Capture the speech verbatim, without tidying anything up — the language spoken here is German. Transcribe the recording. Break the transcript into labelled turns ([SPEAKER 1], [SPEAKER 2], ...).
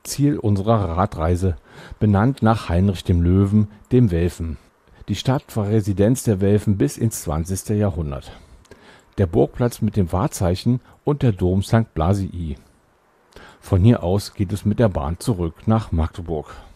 [SPEAKER 1] Ziel unserer Radreise, benannt nach Heinrich dem Löwen, dem Welfen. Die Stadt war Residenz der Welfen bis ins zwanzigste Jahrhundert. Der Burgplatz mit dem Wahrzeichen und der Dom Sankt Blasii. Von hier aus geht es mit der Bahn zurück nach Magdeburg